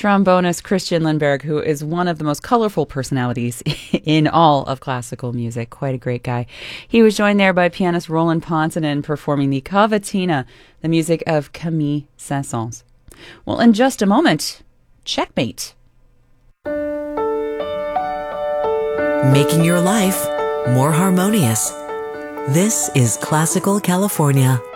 trombonist Christian Lindberg, who is one of the most colorful personalities in all of classical music. Quite a great guy. He was joined there by pianist Roland Pontonen performing the Cavatina, the music of Camille Saint-Saëns. Well, in just a moment, checkmate. Making your life more harmonious. This is Classical California.